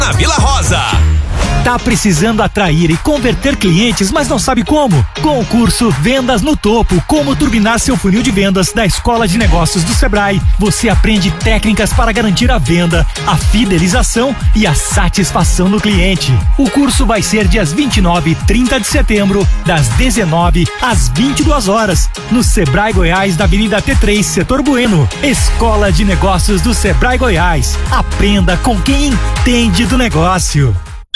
na Vila Rosa. Tá precisando atrair e converter clientes, mas não sabe como? Com o curso Vendas no Topo, como turbinar seu funil de vendas da Escola de Negócios do Sebrae, você aprende técnicas para garantir a venda, a fidelização e a satisfação do cliente. O curso vai ser dias 29 e 30 de setembro, das 19 às 22 horas, no Sebrae Goiás, da Avenida T3, Setor Bueno. Escola de Negócios do Sebrae Goiás. Aprenda com quem entende do negócio.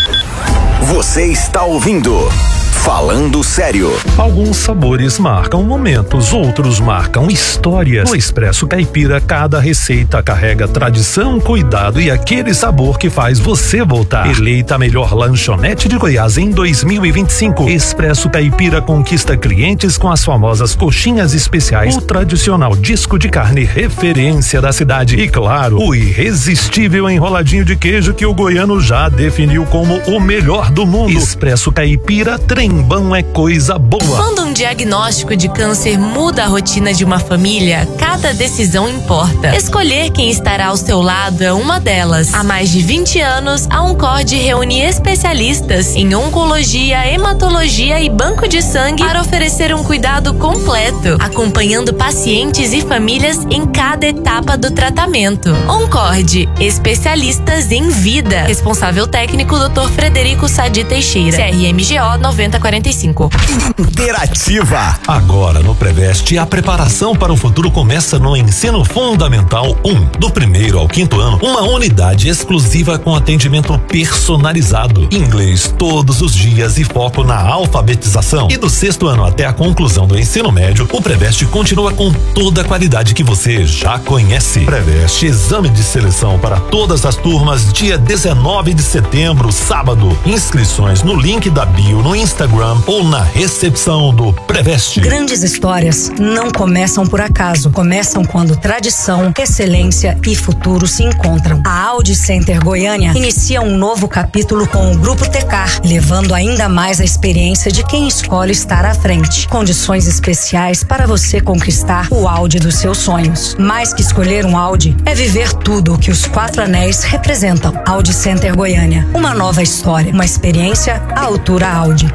Você está ouvindo Falando Sério. Alguns sabores marcam momentos, outros marcam histórias. No Expresso Caipira, cada receita carrega tradição, cuidado e aquele sabor que faz você voltar. Eleita a melhor lanchonete de Goiás em 2025. Expresso Caipira conquista clientes com as famosas coxinhas especiais, o tradicional disco de carne referência da cidade e, claro, o irresistível enroladinho de queijo que o goiano já definiu como o melhor do mundo. Expresso Caipira, trembão é coisa boa. Quando um diagnóstico de câncer muda a rotina de uma família, cada decisão importa. Escolher quem estará ao seu lado é uma delas. Há mais de 20 anos, a Oncord reúne especialistas em oncologia, hematologia e banco de sangue para oferecer um cuidado completo, acompanhando pacientes e famílias em cada etapa do tratamento. Oncord, especialistas em vida. Responsável técnico, Dr. Frederico Sadi Teixeira, CRMGO 9045. Interativa. Agora no Preveste, a preparação para o futuro começa no Ensino Fundamental 1. Do 1º ao 5º ano, uma unidade exclusiva com atendimento personalizado, inglês todos os dias e foco na alfabetização. E do 6º ano até a conclusão do ensino médio, o Preveste continua com toda a qualidade que você já conhece. Preveste, exame de seleção para todas as turmas, dia 19 de setembro, sábado. Inscrições no link da bio no Instagram ou na recepção do Preveste. Grandes histórias não começam por acaso, começam quando tradição, excelência e futuro se encontram. A Audi Center Goiânia inicia um novo capítulo com o Grupo Tecar, levando ainda mais a experiência de quem escolhe estar à frente. Condições especiais para você conquistar o Audi dos seus sonhos. Mais que escolher um Audi, é viver tudo o que os 4 anéis representam. Audi Center Goiânia, uma nova história, uma experiência à altura Audi.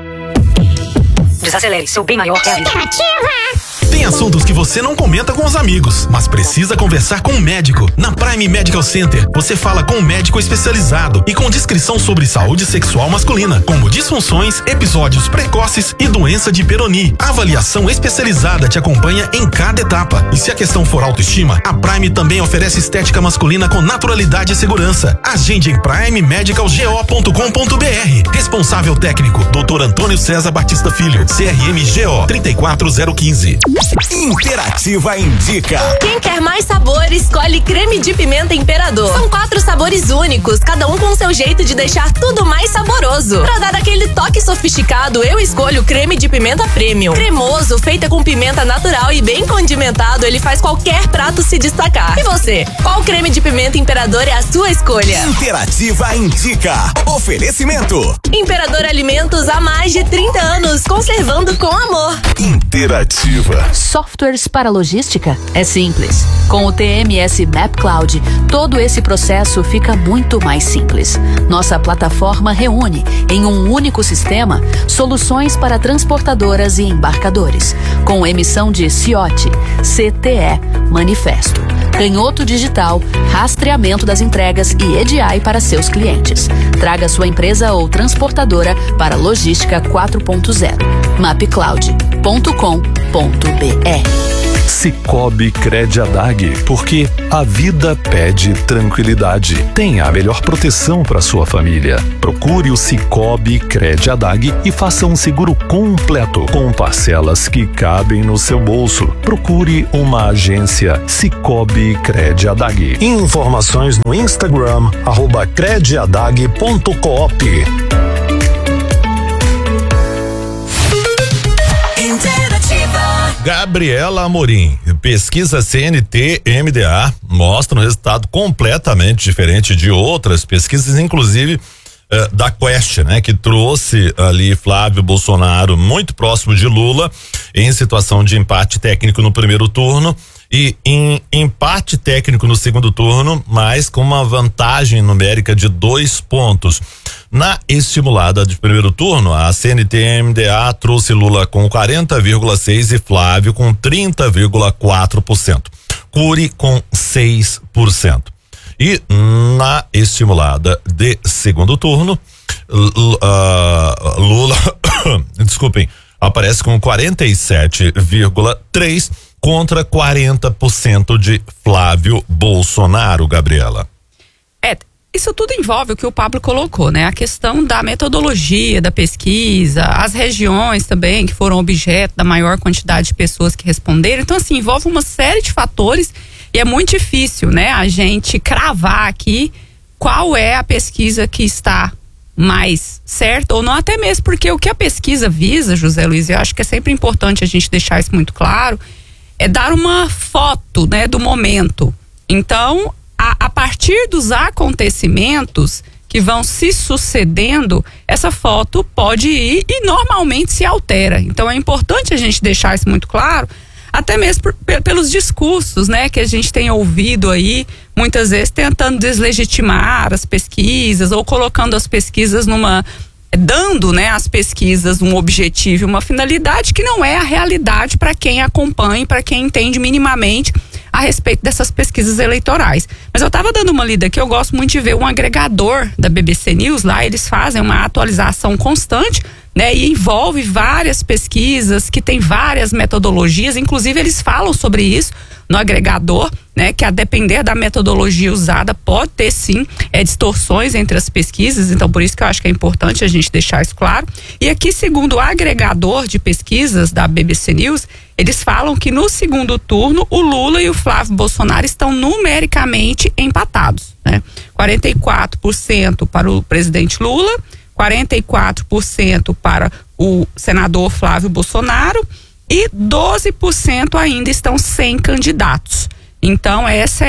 Desacelere, seu bem maior que a vida. Tem assuntos que você não comenta com os amigos, mas precisa conversar com um médico. Na Prime Medical Center, você fala com um médico especializado e com descrição sobre saúde sexual masculina, como disfunções, episódios precoces e doença de Peyronie. A avaliação especializada te acompanha em cada etapa. E se a questão for autoestima, a Prime também oferece estética masculina com naturalidade e segurança. Agende em primemedicalgo.com.br. Responsável técnico, Dr. Antônio César Batista Filho, CRMGO 34015. Interativa indica. Quem quer mais sabor, escolhe creme de pimenta Imperador. São 4 sabores únicos, cada um com seu jeito de deixar tudo mais saboroso. Pra dar aquele toque sofisticado, eu escolho creme de pimenta Premium. Cremoso, feita com pimenta natural e bem condimentado, ele faz qualquer prato se destacar. E você, qual creme de pimenta Imperador é a sua escolha? Interativa indica. Oferecimento. Imperador Alimentos há mais de 30 anos, conservando com amor. Interativa. Softwares para logística? É simples. Com o TMS Map Cloud, todo esse processo fica muito mais simples. Nossa plataforma reúne, em um único sistema, soluções para transportadoras e embarcadores, com emissão de CIOT, CTE, manifesto, canhoto digital, rastreamento das entregas e EDI para seus clientes. Traga sua empresa ou transportadora para Logística 4.0. mapcloud.com.br. Cicobi Crediadag, porque a vida pede tranquilidade. Tenha a melhor proteção para sua família. Procure o Cicobi Crediadag e faça um seguro completo, com parcelas que cabem no seu bolso. Procure uma agência Cicobi Crediadag. Informações no Instagram, @crediadag.coop. Gabriela Amorim, pesquisa CNT-MDA mostra um resultado completamente diferente de outras pesquisas, inclusive da Quest, né? Que trouxe ali Flávio Bolsonaro muito próximo de Lula em situação de empate técnico no primeiro turno e em empate técnico no segundo turno, mas com uma vantagem numérica de 2 pontos. Na estimulada de primeiro turno, a CNT-MDA trouxe Lula com 40,6% e Flávio com 30,4%. Cury com 6%. E na estimulada de segundo turno, Lula, desculpem, aparece com 47,3% contra 40% de Flávio Bolsonaro, Gabriela. Isso tudo envolve o que o Pablo colocou, né? A questão da metodologia, da pesquisa, as regiões também que foram objeto da maior quantidade de pessoas que responderam. Então, assim, envolve uma série de fatores e é muito difícil, né? A gente cravar aqui qual é a pesquisa que está mais certa ou não, até mesmo porque o que a pesquisa visa, José Luiz, eu acho que é sempre importante a gente deixar isso muito claro, é dar uma foto, né, do momento. Então, a partir dos acontecimentos que vão se sucedendo, essa foto pode ir e normalmente se altera. Então é importante a gente deixar isso muito claro, até mesmo pelos discursos, né, que a gente tem ouvido aí, muitas vezes tentando deslegitimar as pesquisas ou colocando as pesquisas dando, né, às pesquisas um objetivo, uma finalidade que não é a realidade para quem acompanha, para quem entende minimamente a respeito dessas pesquisas eleitorais. Mas eu estava dando uma lida aqui, eu gosto muito de ver um agregador da BBC News, lá eles fazem uma atualização constante, né, e envolve várias pesquisas que tem várias metodologias, inclusive eles falam sobre isso no agregador, né, que a depender da metodologia usada pode ter sim distorções entre as pesquisas, então por isso que eu acho que é importante a gente deixar isso claro. E aqui, segundo o agregador de pesquisas da BBC News, eles falam que no segundo turno o Lula e o Flávio Bolsonaro estão numericamente empatados, né? 44% para o presidente Lula, 44% para o senador Flávio Bolsonaro e 12% ainda estão sem candidatos. Então essa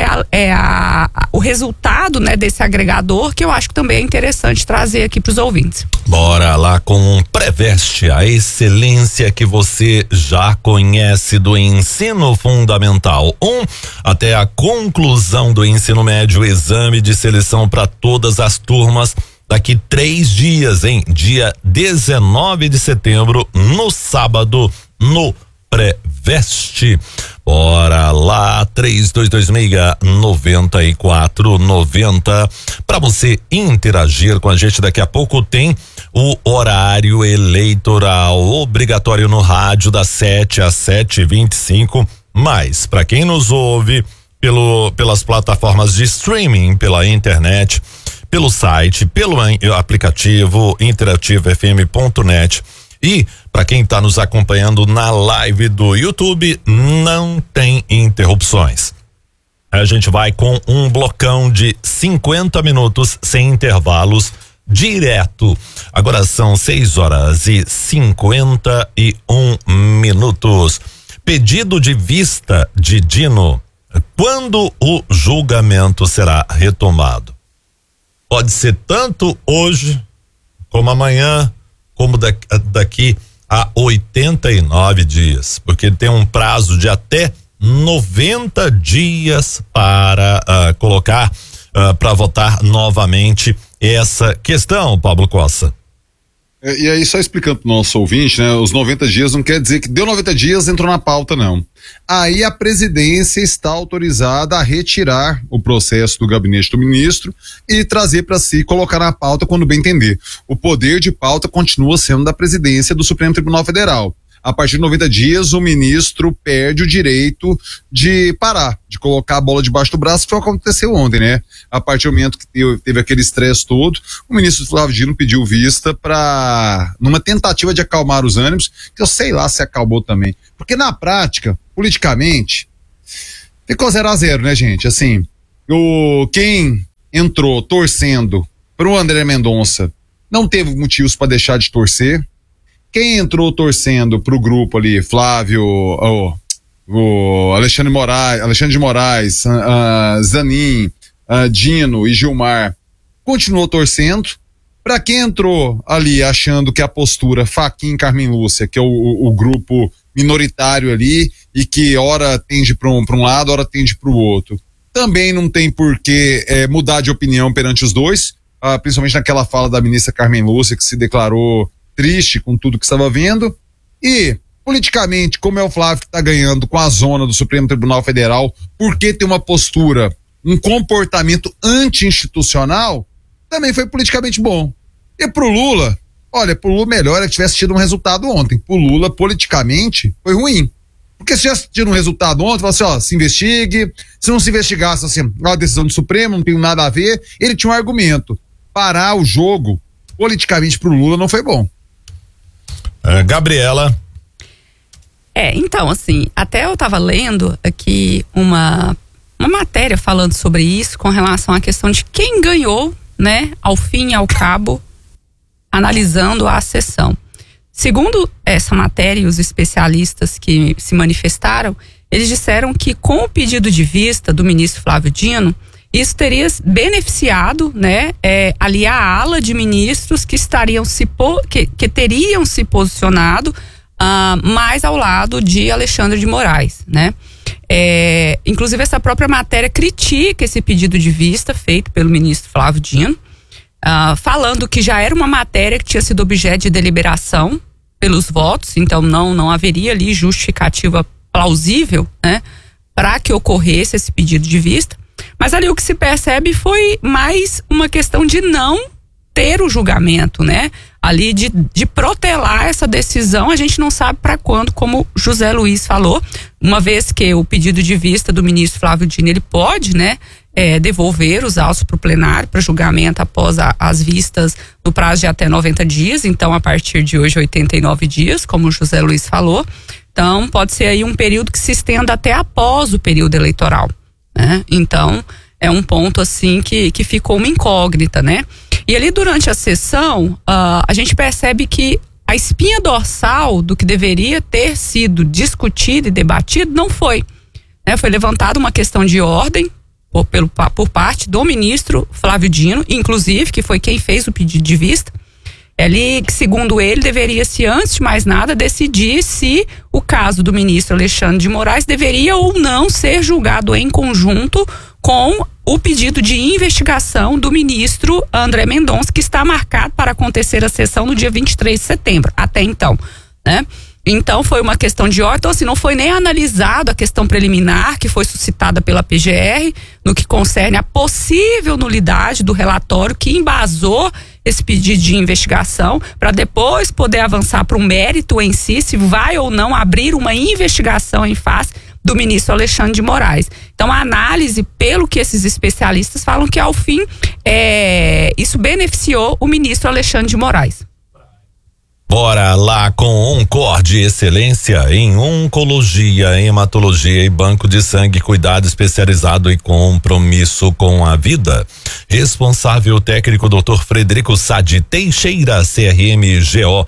o resultado, né, desse agregador, que eu acho que também é interessante trazer aqui para os ouvintes. Bora lá com o Preveste, a excelência que você já conhece do ensino fundamental 1 até a conclusão do ensino médio, exame de seleção para todas as turmas daqui 3 dias, hein? Dia 19 de setembro, no sábado, no Preveste. Bora lá, 3226-9490. Para você interagir com a gente, daqui a pouco tem o horário eleitoral obrigatório no rádio das 7 às 7h25. Mas para quem nos ouve pelas plataformas de streaming, pela internet, pelo site, pelo aplicativo interativofm.net, e para quem está nos acompanhando na live do YouTube, não tem interrupções. A gente vai com um blocão de 50 minutos sem intervalos, direto. Agora são 6h51. Pedido de vista de Dino. Quando o julgamento será retomado? Pode ser tanto hoje, como amanhã, como daqui a 89 dias, porque tem um prazo de até 90 dias para colocar para votar novamente essa questão, Pablo Costa. E aí, só explicando pro nosso ouvinte, né? Os 90 dias não quer dizer que deu 90 dias, entrou na pauta, não. Aí a presidência está autorizada a retirar o processo do gabinete do ministro e trazer para si, colocar na pauta quando bem entender. O poder de pauta continua sendo da presidência do Supremo Tribunal Federal. A partir de 90 dias, o ministro perde o direito de parar, de colocar a bola debaixo do braço, que foi o que aconteceu ontem, né? A partir do momento que teve aquele estresse todo, o ministro Flávio Dino pediu vista numa tentativa de acalmar os ânimos, que eu sei lá se acalmou também. Porque na prática, politicamente, ficou 0-0, né, gente? Assim, quem entrou torcendo pro André Mendonça não teve motivos para deixar de torcer. Quem entrou torcendo pro grupo ali, Flávio, o Alexandre de Moraes, Zanin, Dino e Gilmar, continuou torcendo. Para quem entrou ali achando que a postura Fachin e Carmen Lúcia, que é o grupo minoritário ali e que ora tende para um lado, ora tende para o outro. Também não tem por que mudar de opinião perante os dois, principalmente naquela fala da ministra Carmen Lúcia, que se declarou triste com tudo que estava vendo. E, politicamente, como é o Flávio que está ganhando com a zona do Supremo Tribunal Federal, porque tem uma postura, um comportamento anti-institucional, também foi politicamente bom. E pro Lula, olha, pro Lula melhor é que tivesse tido um resultado ontem. Pro Lula, politicamente, foi ruim. Porque se tivesse tido um resultado ontem, falasse, ó, se investigue, se não se investigasse, assim, a decisão do Supremo, não tem nada a ver, ele tinha um argumento. Parar o jogo, politicamente pro Lula, não foi bom. Gabriela. Então, assim, até eu tava lendo aqui uma matéria falando sobre isso, com relação à questão de quem ganhou, né, ao fim e ao cabo, analisando a sessão. Segundo essa matéria e os especialistas que se manifestaram, eles disseram que com o pedido de vista do ministro Flávio Dino, isso teria beneficiado, né, ali a ala de ministros que teriam se posicionado mais ao lado de Alexandre de Moraes, né? Inclusive essa própria matéria critica esse pedido de vista feito pelo ministro Flávio Dino, falando que já era uma matéria que tinha sido objeto de deliberação pelos votos, então não haveria ali justificativa plausível, né, para que ocorresse esse pedido de vista. Mas ali o que se percebe foi mais uma questão de não ter o julgamento, né? Ali de protelar essa decisão, a gente não sabe para quando, como José Luiz falou, uma vez que o pedido de vista do ministro Flávio Dino, ele pode, né, devolver os autos para o plenário para julgamento após as vistas no prazo de até 90 dias, então a partir de hoje 89 dias, como o José Luiz falou. Então pode ser aí um período que se estenda até após o período eleitoral, né? Então é um ponto assim que ficou uma incógnita, né? E ali durante a sessão, a gente percebe que a espinha dorsal do que deveria ter sido discutido e debatido não foi, né? Foi levantada uma questão de ordem por parte do ministro Flávio Dino, inclusive, que foi quem fez o pedido de vista. Ele, segundo ele, deveria-se, antes de mais nada, decidir se o caso do ministro Alexandre de Moraes deveria ou não ser julgado em conjunto com o pedido de investigação do ministro André Mendonça, que está marcado para acontecer a sessão no dia 23 de setembro, até então, né? Então foi uma questão de ordem, então assim, não foi nem analisado a questão preliminar que foi suscitada pela PGR no que concerne a possível nulidade do relatório que embasou esse pedido de investigação, para depois poder avançar para o mérito em si, se vai ou não abrir uma investigação em face do ministro Alexandre de Moraes. Então a análise, pelo que esses especialistas falam, que ao fim isso beneficiou o ministro Alexandre de Moraes. Bora lá com Oncorde, excelência em oncologia, hematologia e banco de sangue, cuidado especializado e compromisso com a vida. Responsável técnico Dr. Frederico Sade Teixeira, CRMGO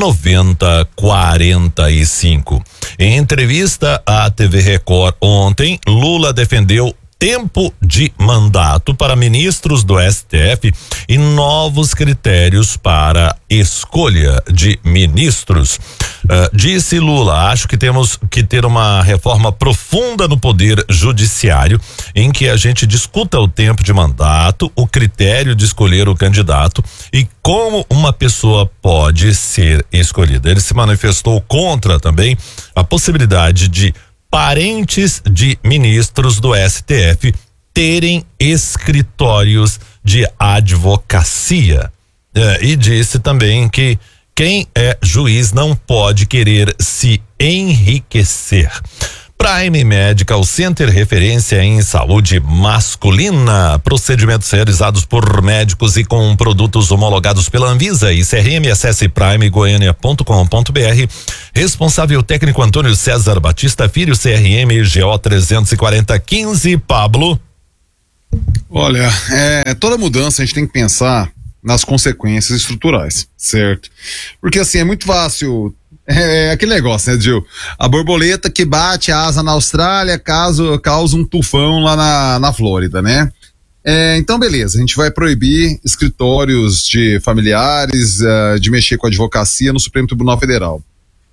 9045. Em entrevista à TV Record ontem, Lula defendeu tempo de mandato para ministros do STF e novos critérios para escolha de ministros. Disse Lula: acho que temos que ter uma reforma profunda no poder judiciário, em que a gente discuta o tempo de mandato, o critério de escolher o candidato e como uma pessoa pode ser escolhida. Ele se manifestou contra também a possibilidade de parentes de ministros do STF terem escritórios de advocacia. E disse também que quem é juiz não pode querer se enriquecer. Prime Medical Center, referência em saúde masculina. Procedimentos realizados por médicos e com produtos homologados pela Anvisa e CRM. Acesse primegoiania.com.br. Responsável técnico Antônio César Batista Filho, CRM GO 34015. Pablo. Olha, toda mudança a gente tem que pensar nas consequências estruturais, certo? Porque assim, é muito fácil. Aquele negócio, né, Gil? A borboleta que bate a asa na Austrália causa um tufão lá na Flórida, né? Então, beleza, a gente vai proibir escritórios de familiares de mexer com a advocacia no Supremo Tribunal Federal.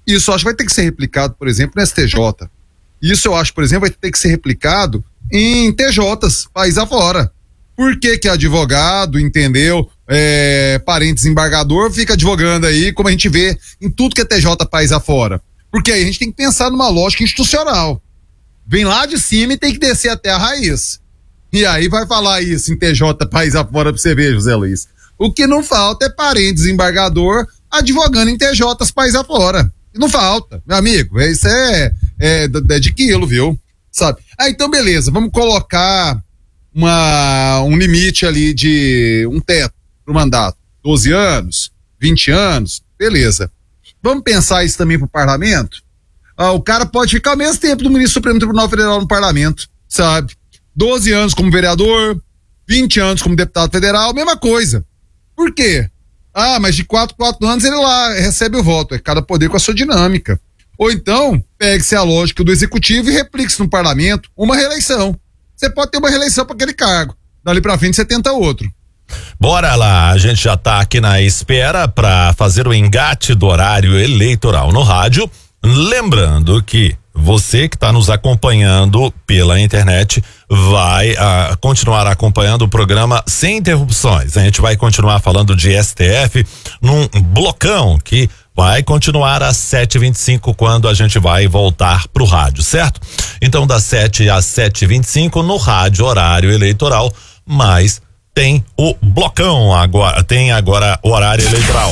Isso eu acho que vai ter que ser replicado, por exemplo, no STJ. Isso eu acho, por exemplo, vai ter que ser replicado em TJs, país afora. Por que que advogado, entendeu? Parente desembargador fica advogando aí, como a gente vê em tudo que é TJ país afora. Porque aí a gente tem que pensar numa lógica institucional. Vem lá de cima e tem que descer até a raiz. E aí vai falar isso em TJ país afora pra você ver, José Luiz. O que não falta é parente desembargador advogando em TJs país afora. Não falta, meu amigo. Isso é de quilo, viu? Sabe? Então beleza, vamos colocar um limite ali de um teto pro mandato. 12 anos, 20 anos, beleza. Vamos pensar isso também pro parlamento? O cara pode ficar ao mesmo tempo do ministro do Supremo Tribunal Federal no parlamento, sabe? 12 anos como vereador, 20 anos como deputado federal, mesma coisa. Por quê? Mas de 4 anos ele lá recebe o voto. É cada poder com a sua dinâmica. Ou então, pegue-se a lógica do executivo e replique-se no parlamento uma reeleição. Você pode ter uma reeleição para aquele cargo. Dali pra frente você tenta outro. Bora lá, a gente já tá aqui na espera para fazer o engate do horário eleitoral no rádio. Lembrando que você que está nos acompanhando pela internet vai continuar acompanhando o programa sem interrupções. A gente vai continuar falando de STF num blocão que vai continuar às 7h25 quando a gente vai voltar pro rádio, certo? Então das 7 às 7h25 no rádio horário eleitoral, mas tem o blocão agora, tem agora o horário eleitoral.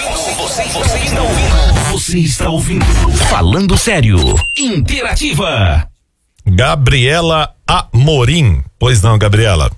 Você está ouvindo Falando Sério, Interativa. Gabriela Amorim. Pois não, Gabriela?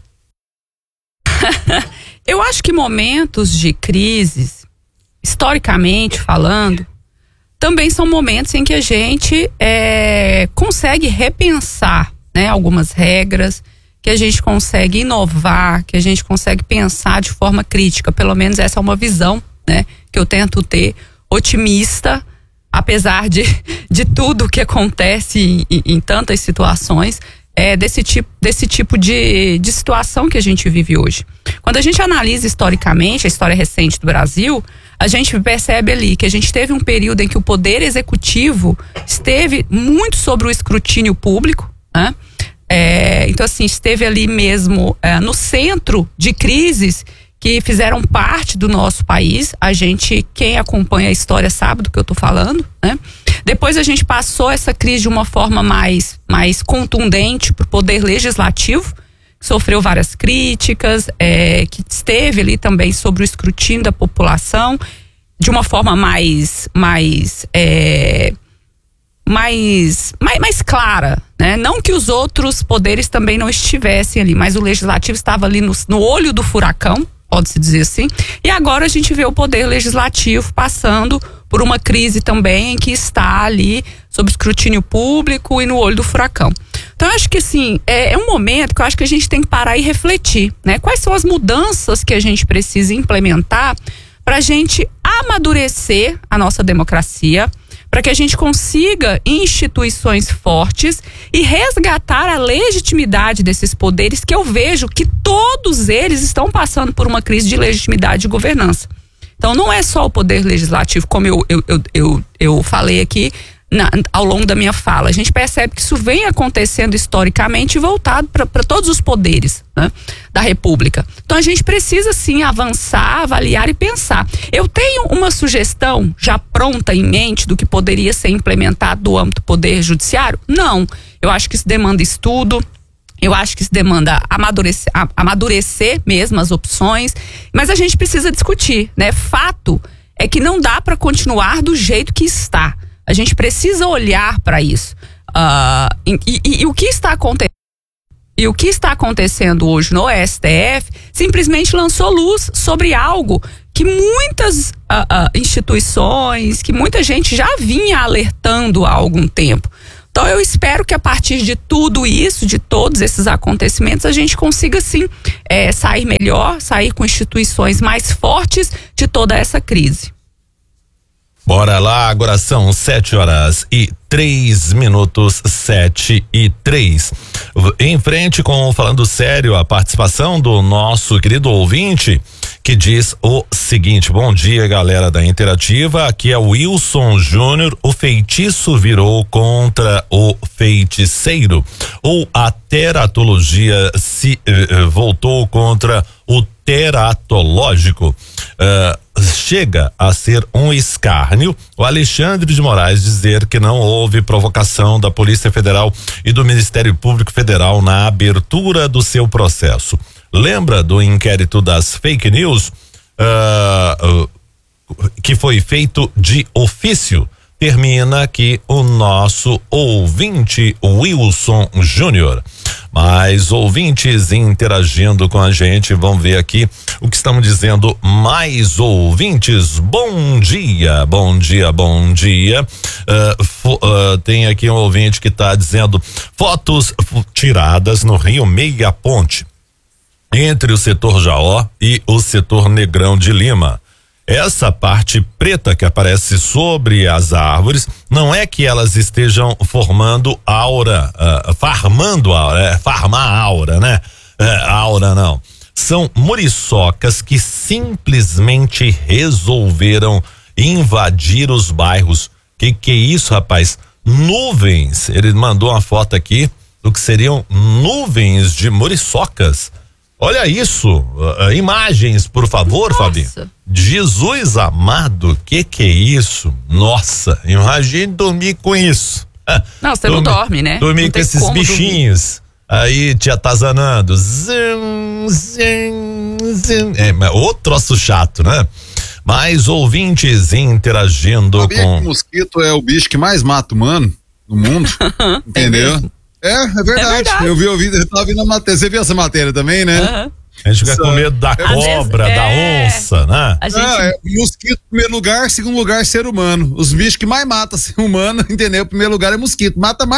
Eu acho que momentos de crises, historicamente falando, também são momentos em que a gente consegue repensar, né, algumas regras, que a gente consegue inovar, que a gente consegue pensar de forma crítica. Pelo menos essa é uma visão, né, que eu tento ter, otimista, apesar de tudo que acontece em tantas situações, desse tipo de situação que a gente vive hoje. Quando a gente analisa historicamente a história recente do Brasil, a gente percebe ali que a gente teve um período em que o poder executivo esteve muito sobre o escrutínio público, né? Então assim, esteve ali mesmo no centro de crises que fizeram parte do nosso país. Quem acompanha a história sabe do que eu tô falando, né? Depois a gente passou essa crise de uma forma mais contundente pro poder legislativo, que sofreu várias críticas, que esteve ali também sobre o escrutínio da população, de uma forma mais clara, né? Não que os outros poderes também não estivessem ali, mas o legislativo estava ali no olho do furacão, pode-se dizer assim, e agora a gente vê o poder legislativo passando por uma crise também em que está ali sob escrutínio público e no olho do furacão. Então eu acho que assim, é um momento que eu acho que a gente tem que parar e refletir, né? Quais são as mudanças que a gente precisa implementar para a gente amadurecer a nossa democracia, para que a gente consiga instituições fortes e resgatar a legitimidade desses poderes, que eu vejo que todos eles estão passando por uma crise de legitimidade de governança. Então não é só o poder legislativo, como eu falei aqui ao longo da minha fala. A gente percebe que isso vem acontecendo historicamente e voltado para todos os poderes, né, da República. Então a gente precisa sim avançar, avaliar e pensar. Eu tenho uma sugestão já pronta em mente do que poderia ser implementado do âmbito do poder judiciário? Não. Eu acho que isso demanda estudo. Eu acho que isso demanda amadurecer mesmo as opções, mas a gente precisa discutir, né? Fato é que não dá para continuar do jeito que está. A gente precisa olhar para isso. E o que está acontecendo? E o que está acontecendo hoje no STF simplesmente lançou luz sobre algo que muitas instituições, que muita gente já vinha alertando há algum tempo. Então eu espero que a partir de tudo isso, de todos esses acontecimentos, a gente consiga sim sair melhor, sair com instituições mais fortes de toda essa crise. Bora lá, agora são 7h03, 7h03. Em frente com Falando Sério, a participação do nosso querido ouvinte, que diz o seguinte: bom dia, galera da Interativa, aqui é o Wilson Júnior. O feitiço virou contra o feiticeiro, ou a teratologia se voltou contra o teratológico. Chega a ser um escárnio o Alexandre de Moraes dizer que não houve provocação da Polícia Federal e do Ministério Público Federal na abertura do seu processo. Lembra do inquérito das fake news que foi feito de ofício? Termina aqui o nosso ouvinte Wilson Júnior. Mais ouvintes interagindo com a gente, vamos ver aqui o que estão dizendo mais ouvintes. Bom dia, bom dia, bom dia. Tem aqui um ouvinte que está dizendo: fotos tiradas no Rio Meia Ponte, entre o setor Jaó e o setor Negrão de Lima. Essa parte preta que aparece sobre as árvores, não é que elas estejam formando aura, farmando aura, farmar aura, né? Aura não. São muriçocas que simplesmente resolveram invadir os bairros. Que é isso, rapaz? Nuvens. Ele mandou uma foto aqui do que seriam nuvens de muriçocas. Olha isso, imagens, por favor. Nossa. Fabinho. Jesus amado, que é isso? Nossa, imagine dormir com isso. Não, você não dorme, né? Dormir com esses bichinhos aí te atazanando. Zim, zim, zim. Ô troço chato, né? Mais ouvintes interagindo. Sabia que o mosquito é o bicho que mais mata humano no mundo? Entendeu? É verdade. Eu tava vendo a matéria. Você viu essa matéria também, né? A gente fica com medo da cobra, da onça, né? Mosquito em primeiro lugar, segundo lugar, ser humano. Os bichos que mais matam ser humano, entendeu? Primeiro lugar é mosquito.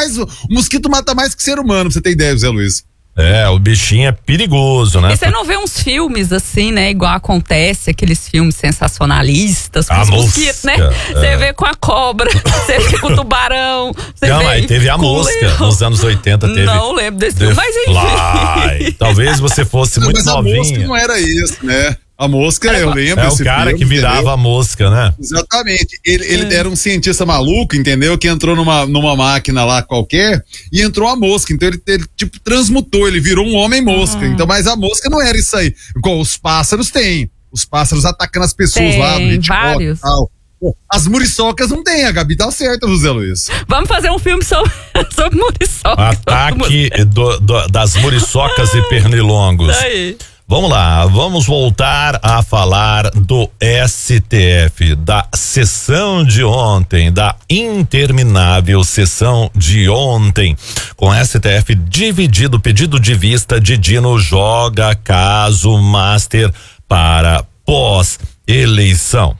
O mosquito mata mais que ser humano, pra você ter ideia, Zé Luiz. O bichinho é perigoso, né? E você não vê uns filmes assim, né? Igual acontece, aqueles filmes sensacionalistas com os mosquitos, né? Você vê com a cobra, você vê com o tubarão. Mas teve a mosca, nos anos 80 teve. Não lembro desse filme, mas enfim. Talvez você fosse muito novinha. Mas a mosca não era isso, né? A mosca, eu lembro. É o cara filme, que virava, entendeu? A mosca, né? Exatamente. Ele era um cientista maluco, entendeu? Que entrou numa máquina lá qualquer e entrou a mosca. Então ele tipo transmutou, ele virou um homem mosca. Então, mas a mosca não era isso aí. Igual os pássaros têm. Os pássaros atacando as pessoas lá no Hitchcock e tal. As muriçocas não tem, a Gabi tá certa, José Luiz. Vamos fazer um filme sobre muriçocas. Ataque das muriçocas e pernilongos. Aí. Vamos lá, vamos voltar a falar do STF, da sessão de ontem, da interminável sessão de ontem. Com o STF dividido, pedido de vista de Dino joga caso Master para pós-eleição.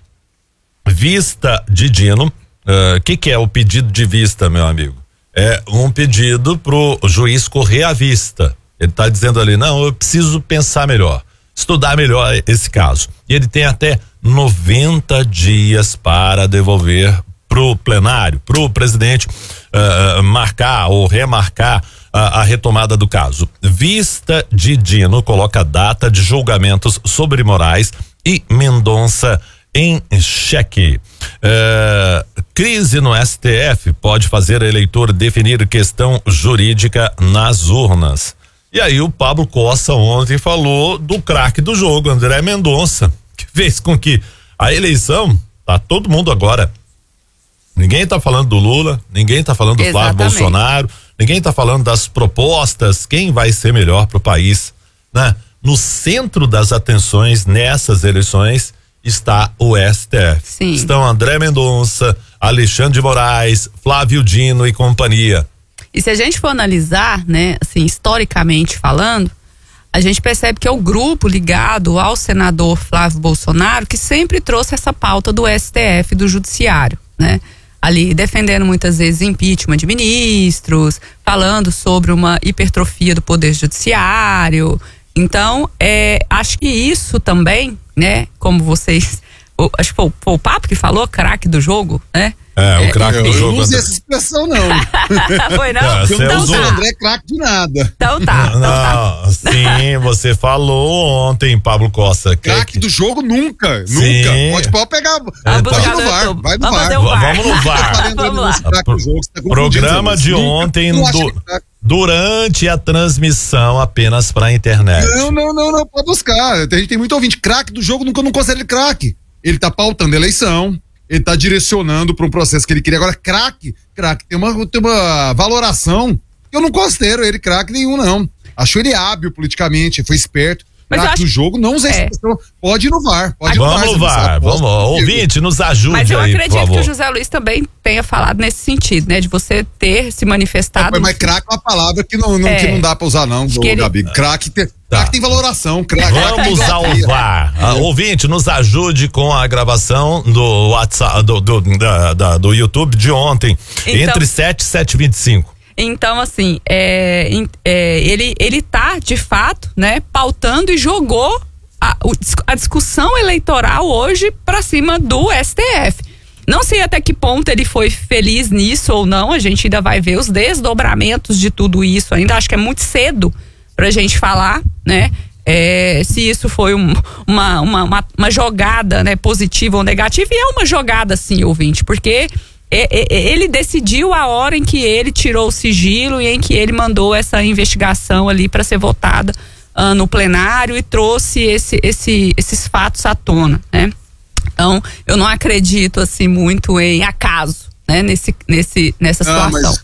Vista de Dino, que é o pedido de vista, meu amigo? É um pedido pro juiz correr à vista. Ele está dizendo ali, não, eu preciso pensar melhor, estudar melhor esse caso. E ele tem até 90 dias para devolver pro plenário, pro presidente marcar ou remarcar a retomada do caso. Vista de Dino coloca a data de julgamentos sobre Moraes e Mendonça em xeque. Crise no STF pode fazer eleitor definir questão jurídica nas urnas. E aí o Pablo Costa ontem falou do craque do jogo, André Mendonça, que fez com que a eleição, tá todo mundo agora, ninguém tá falando do Lula, ninguém tá falando do Flávio Bolsonaro, ninguém tá falando das propostas, quem vai ser melhor pro país, né? No centro das atenções nessas eleições está o STF. Sim. Estão André Mendonça, Alexandre de Moraes, Flávio Dino e companhia. E se a gente for analisar, né, assim, historicamente falando, a gente percebe que é o grupo ligado ao senador Flávio Bolsonaro que sempre trouxe essa pauta do STF, do judiciário, né? Ali defendendo muitas vezes impeachment de ministros, falando sobre uma hipertrofia do poder judiciário. Então, acho que isso também, né, como vocês acho que foi o Papo que falou, craque do jogo, né? O craque do jogo. Eu não usei essa expressão, não. Foi não? Você Eu não usou. sou o André craque de nada. Então tá. Não, sim, você falou ontem, Pablo Costa. Craque do jogo nunca. Sim. Nunca. Pode pegar. Vamos Vai buscar no no VAR. YouTube. Vai no Vamos VAR. fazer o VAR. Vamos no VAR. Vamos lá. Craque do jogo, você tá confundindo, Programa Zé Luiz. de Nunca. ontem, Não acha que é craque. durante a transmissão apenas pra internet. Não, pode buscar. A gente tem muito ouvinte. Craque do jogo, nunca não considero ele craque. Ele tá pautando a eleição, ele tá direcionando para um processo que ele queria. Agora, craque tem uma valoração. Eu não considero ele craque nenhum, não. Acho ele hábil politicamente, foi esperto. Mas Craque do jogo, não usa essa expressão. Pode ir no VAR. Vamos no VAR, vamos. Ouvinte, nos ajude Mas eu aí, por acredito favor. que o José Luiz também tenha falado nesse sentido, né? De você ter se manifestado. Mas craque é uma palavra que não dá pra usar, não, Gabi. Craque tem valoração. Vamos ao VAR. Ouvinte, nos ajude com a gravação do WhatsApp, do YouTube de ontem, Então, entre 7 e 7h25. Então, assim, ele tá, de fato, né, pautando e jogou a discussão eleitoral hoje pra cima do STF. Não sei até que ponto ele foi feliz nisso ou não, a gente ainda vai ver os desdobramentos de tudo isso ainda, acho que é muito cedo pra gente falar, né, se isso foi uma jogada, né, positiva ou negativa, e é uma jogada sim, ouvinte, porque ele decidiu a hora em que ele tirou o sigilo e em que ele mandou essa investigação ali para ser votada no plenário e trouxe esses fatos à tona, né? Então, eu não acredito assim muito em acaso, né? Nessa situação.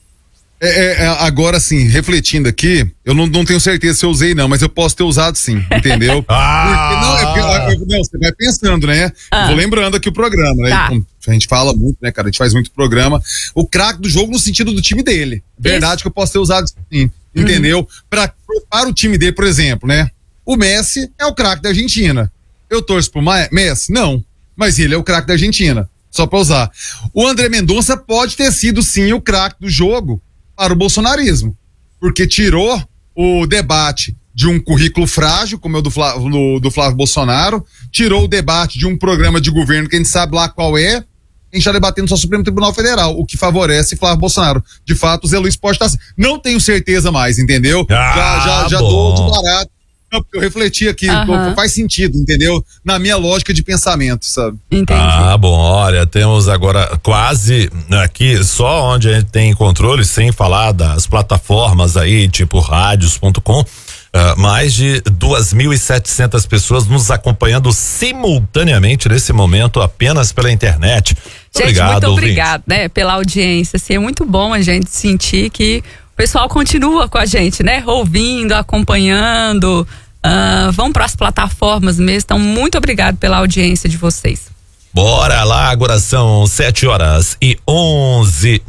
Agora sim, refletindo aqui, eu não tenho certeza se eu usei não, mas eu posso ter usado sim, entendeu? Não, você vai pensando, né? Vou lembrando aqui o programa, né? Tá. A gente fala muito, né, cara? A gente faz muito programa. O craque do jogo no sentido do time dele. Verdade que eu posso ter usado sim, entendeu? Para o time dele, por exemplo, né? O Messi é o craque da Argentina. Eu torço pro Messi? Não. Mas ele é o craque da Argentina. Só pra usar. O André Mendonça pode ter sido sim o craque do jogo para o bolsonarismo, porque tirou o debate de um currículo frágil, como é o do Flávio Bolsonaro, tirou o debate de um programa de governo que a gente sabe lá qual é, a gente está debatendo só o Supremo Tribunal Federal, o que favorece Flávio Bolsonaro. De fato, o Zé Luiz pode estar... Não tenho certeza mais, entendeu? Já dou de barato. Não, porque eu refleti aqui, faz sentido, entendeu? Na minha lógica de pensamento, sabe? Entendi. Bom, olha, temos agora quase aqui, só onde a gente tem controle, sem falar das plataformas aí, tipo radios.com, mais de 2.700 pessoas nos acompanhando simultaneamente nesse momento apenas pela internet. Gente, muito obrigado, né, pela audiência, assim, é muito bom a gente sentir que o pessoal continua com a gente, né? Ouvindo, acompanhando, vão para as plataformas mesmo. Então, muito obrigado pela audiência de vocês. Bora lá, agora são 7h11.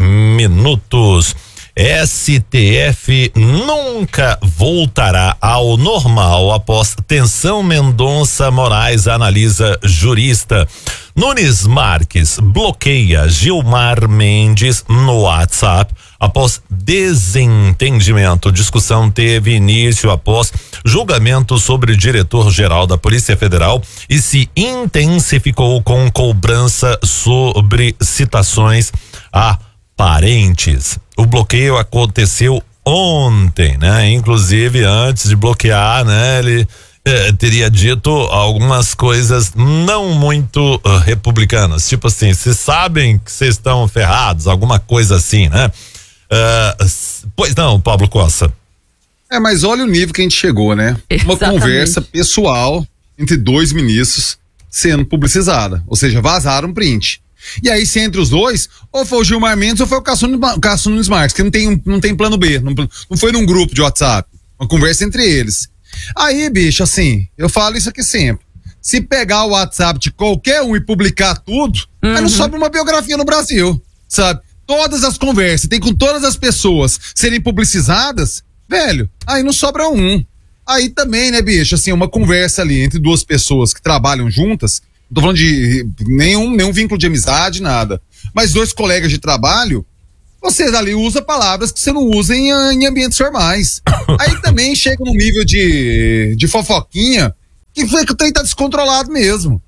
STF nunca voltará ao normal após tensão. Mendonça Moraes analisa jurista. Nunes Marques bloqueia Gilmar Mendes no WhatsApp após desentendimento. Discussão teve início após julgamento sobre o diretor-geral da Polícia Federal e se intensificou com cobrança sobre citações a parentes. O bloqueio aconteceu ontem, né? Inclusive, antes de bloquear, né? Ele teria dito algumas coisas não muito republicanas. Tipo assim, vocês sabem que vocês estão ferrados, alguma coisa assim, né? Pois não, Pablo Costa. Mas olha o nível que a gente chegou, né? Uma conversa pessoal entre dois ministros sendo publicizada. Ou seja, vazaram um print. E aí, se entre os dois, ou foi o Gilmar Mendes ou foi o Cássio Nunes Marques, que não tem plano B, não foi num grupo de WhatsApp, uma conversa entre eles. Aí, bicho, assim, eu falo isso aqui sempre, se pegar o WhatsApp de qualquer um e publicar tudo, aí não sobe uma biografia no Brasil, sabe? Todas as conversas, tem com todas as pessoas serem publicizadas, velho, aí não sobra um. Aí também, né, bicho, assim, uma conversa ali entre duas pessoas que trabalham juntas, não tô falando de nenhum vínculo de amizade, nada. Mas dois colegas de trabalho, você ali usa palavras que você não usa em ambientes formais. Aí também chega num nível de fofoquinha que o trem tá descontrolado mesmo.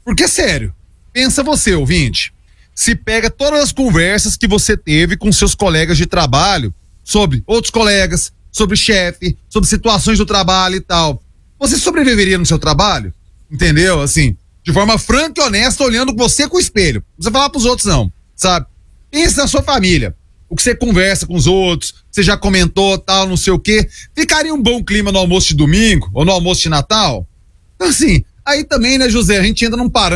Porque, sério, pensa você, ouvinte, se pega todas as conversas que você teve com seus colegas de trabalho sobre outros colegas, sobre chefe, sobre situações do trabalho e tal, você sobreviveria no seu trabalho? Entendeu? Assim, de forma franca e honesta, olhando você com o espelho. Não precisa falar pros outros não, sabe? Pensa na sua família, o que você conversa com os outros, você já comentou, tal, não sei o quê. Ficaria um bom clima no almoço de domingo ou no almoço de Natal? Então, assim, aí também, né, José, a gente entra num parâmetro